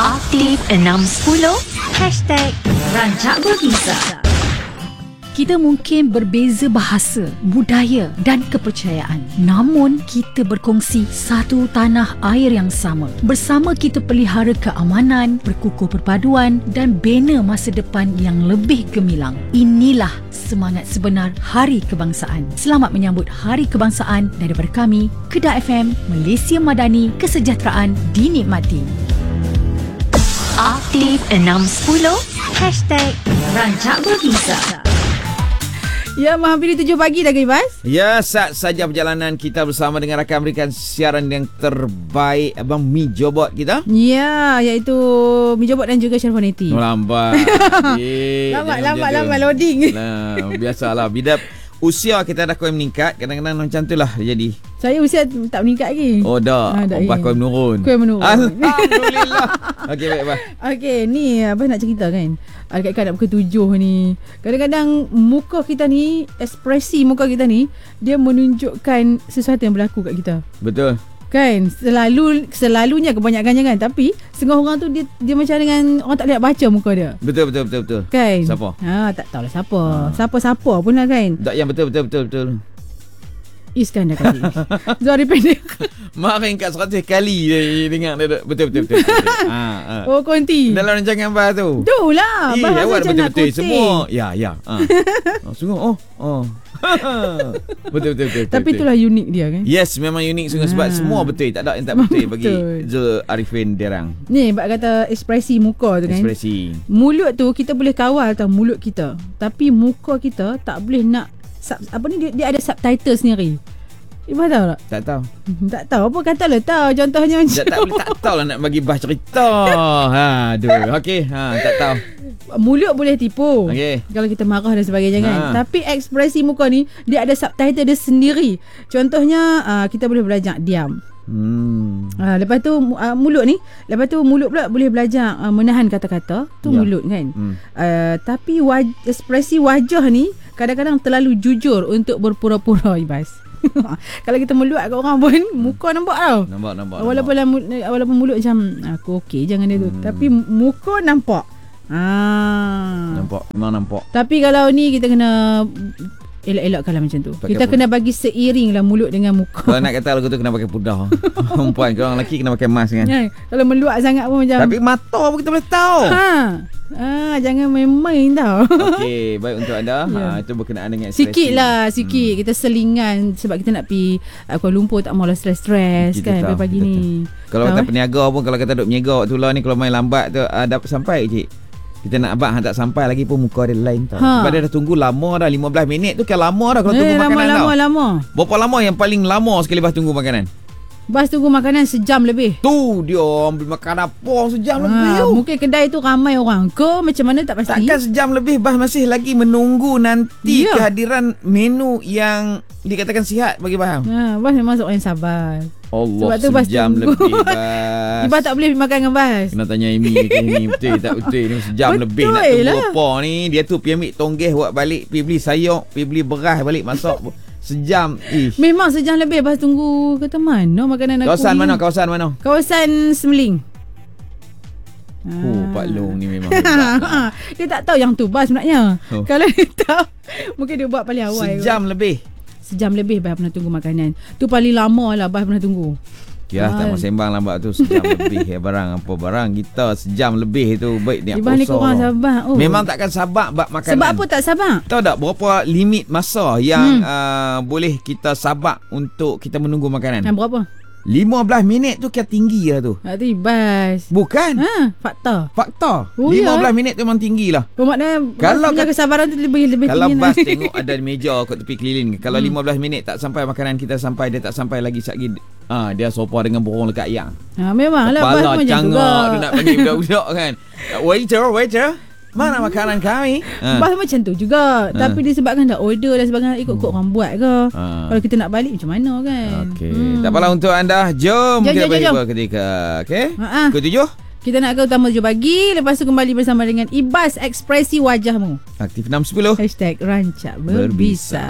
Aktif 610 #Rancak Berbisa. Kita mungkin berbeza bahasa, budaya dan kepercayaan. Namun, kita berkongsi satu tanah air yang sama. Bersama kita pelihara keamanan, berkukuh perpaduan dan bina masa depan yang lebih gemilang. Inilah semangat sebenar Hari Kebangsaan. Selamat menyambut Hari Kebangsaan daripada kami, Kedah FM, Malaysia Madani, kesejahteraan dinikmati. Aktif 610 #Rancak Berbisa. Ya, menghampiri 7 pagi dah, Ibas. Ya, saat saja perjalanan kita bersama dengan rakan berikan siaran yang terbaik, Abang Mi Jobot kita. Ya, iaitu Mi Jobot dan juga Syarifah Neti. Lambat. Lambat loading. Nah, biasalah. Bila usia kita dah meningkat, kadang-kadang macam tu lah jadi. Saya usia tak meningkat lagi. Oh, dah. Abah kau menurun. Kau menurun. Alhamdulillah. Okey, baik, Abah. Okey, ni Abah nak cerita kan. Dekat nak pukul 7 ni. Kadang-kadang muka kita ni, ekspresi muka kita ni, dia menunjukkan sesuatu yang berlaku kat kita. Betul. Kan? Selalunya kebanyakannya kan. Tapi setengah orang tu dia macam dengan orang tak boleh nak baca muka dia. Betul. Kan? Siapa? Tak tahulah siapa. Siapa pun lah kan. Tak, yang betul. Iskandar kali. Zahri pendek. Makin kat 100 kali dia dengar dia. Betul. Oh, konti. Dalam rancangan Abah tu. Itulah. Awak betul-betul semua. Ya. Sungguh. Betul. Tapi itulah unik dia kan. Yes, memang unik sungguh sebab semua betul. Tak ada yang tak betul bagi Zul Arifin Derang. Ni bab kata ekspresi muka tu kan. Ekspresi. Mulut tu kita boleh kawal tau mulut kita. Tapi muka kita tak boleh nak dia ada subtitle sendiri. Ibu tahu tak? Tak tahu. Tak tahu apa katalah tahu contohnya macam. Tak tahu lah nak bagi bah cerita. Aduh. Okey, tak tahu. Mulut boleh tipu. Okay. Kalau kita marah dan sebagainya kan. Tapi ekspresi muka ni dia ada subtitle dia sendiri. Contohnya kita boleh belajar diam. Lepas tu mulut ni, lepas tu mulut pula boleh belajar menahan kata-kata. Tu mulut kan. Tapi ekspresi wajah ni kadang-kadang terlalu jujur untuk berpura-pura, Ibas. Kalau kita meluat kat orang pun muka nampak tau. Nampak. Walaupun mulut macam aku okey jangan dia tu. Tapi muka nampak. Memang nampak. Tapi kalau ni kita kena elak-elakkanlah macam tu. Kita kena bagi seiring lah mulut dengan muka. Kalau nak kata lagu tu kena pakai pudah. Perempuan, kalau orang lelaki kena pakai mask kan. Kalau meluat sangat pun macam. Tapi mata pun kita boleh tahu. Jangan main-main tau. Okey, baik untuk anda. Itu berkenaan dengan ekspresi. Sikit kita selingan sebab kita nak pergi Kuala Lumpur, tak maulah stres kan pagi ni. Kalau kata peniaga pun, kalau kata duk meniaga waktu lah ni, kalau main lambat tu dapat sampai cik. Kita nak abang tak sampai lagi pun muka dia lain tau. Sebab dia dah tunggu lama dah, 15 minit tu kan lama dah kalau tunggu makanan tau. Lama. Berapa lama yang paling lama sekali Bas tunggu makanan? Bas tunggu makanan sejam lebih. Tu dia ambil makan apa sejam lebih tu. Mungkin kedai tu ramai orang ke macam mana tak pasti. Takkan sejam lebih Bas masih lagi menunggu nanti kehadiran menu yang dikatakan sihat bagi Bas. Bas memang seorang yang sabar. Allah, sebab tu sejam lebih Bas. Ibas tak boleh makan dengan Bas. Kena tanya Amy ni betul tak betul ni sejam lebih nak tunggu apa ni. Dia tu pergi ambil tonggeh buat balik, pergi beli sayur, pergi beli beras balik masak. Sejam. Memang sejam lebih Bas tunggu kata mana makanan aku. Kawasan mana? Kawasan Semeling. Pak Long ni memang dia tak tahu yang tu Bas sebenarnya. Kalau dia tahu mungkin dia buat paling awal. Sejam lebih Bas pernah tunggu makanan. Tu paling lama lah Bas pernah tunggu. Ya, tak mau sembang lambat tu sejam lebih barang kita sejam lebih tu baik dia Ibas ni korang sabar. Memang takkan sabar bab makanan. Sebab apa tak sabar? Tahu tak berapa limit masa yang boleh kita sabar untuk kita menunggu makanan? Berapa? 15 minit tu kira tinggi lah tu. Tu Ibas. Bukan. Fakta. 15 minit tu memang tinggi lah. Bermakna kalau kesabaran tu lebih kalau tinggi. Bas tengok ada meja kat tepi keliling. Kalau 15 minit tak sampai makanan kita sampai, dia tak sampai lagi sekali. Dia sopa dengan burung lekat yang. Memanglah Bas macam tu. Dia nak panggil budak-budak kan. Waiter. Mana makanan kami? Bas macam tu juga. Tapi disebabkan dah order dan sebagainya, ikut-ikut orang buat ke. Kalau kita nak balik macam mana kan. Okey. Tak apalah untuk anda. Jom kita berjumpa ketika ke-7. Kita nak ke utama 7 pagi. Lepas tu kembali bersama dengan Ibas Ekspresi Wajahmu. Aktif 610 #Rancak Berbisa.